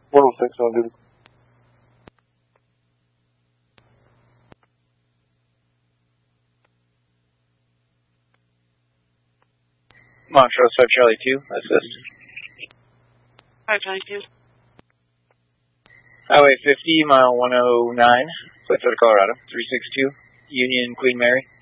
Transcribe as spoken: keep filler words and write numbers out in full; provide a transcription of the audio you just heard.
one oh six on duty. Montrose five Charlie two, assist. five Charlie two. Highway fifty, mile one oh nine, Clifford, Colorado, three six two, Union Queen Mary.